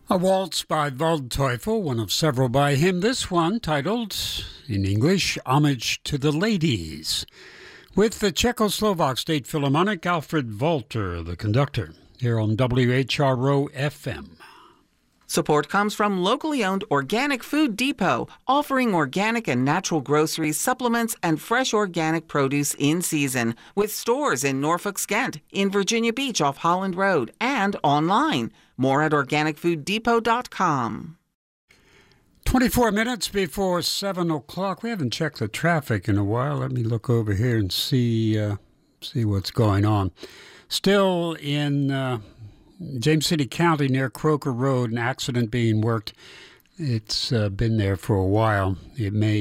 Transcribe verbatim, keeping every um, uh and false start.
A waltz by Waldteufel, one of several by him. This one titled, in English, Homage to the Ladies, with the Czechoslovak State Philharmonic, Alfred Walter, the conductor, here on W H R O F M. Support comes from locally owned Organic Food Depot, offering organic and natural groceries, supplements, and fresh organic produce in season, with stores in Norfolk, Skent, in Virginia Beach off Holland Road, and online. More at organic food depot dot com. twenty-four minutes before seven o'clock. We haven't checked the traffic in a while. Let me look over here and see, uh, see what's going on. Still in Uh, James City County near Croker Road, an accident being worked. It's uh, been there for a while. It may